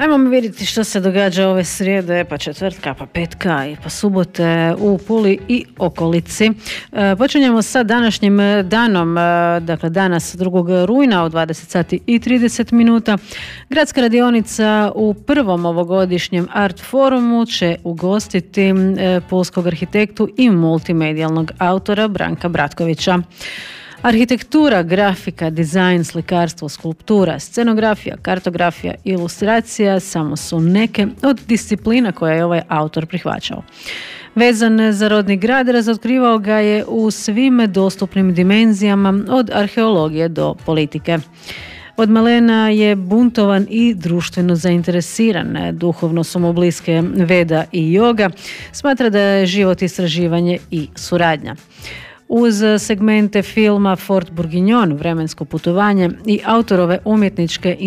Ajmo mi vidjeti što se događa ove srijede, pa četvrtka, pa petka i pa subote u Puli i okolici. Počinjemo sa današnjim danom, dakle danas 2. rujna u 20 sati i 30 minuta. Gradska radionica u prvom ovogodišnjem Art Forumu će ugostiti pulskog arhitektu i multimedijalnog autora Branka Bratkovića. Arhitektura, grafika, dizajn, slikarstvo, skulptura, scenografija, kartografija, ilustracija samo su neke od disciplina koje je ovaj autor prihvaćao. Vezan za rodni grad, razotkrivao ga je u svim dostupnim dimenzijama, od arheologije do politike. Od malena je buntovan i društveno zainteresiran. Duhovno su mu bliske Veda i joga. Smatra da je život istraživanje i suradnja. Uz segmente filma Fort Bourguignon, vremensko putovanje i autorove umjetničke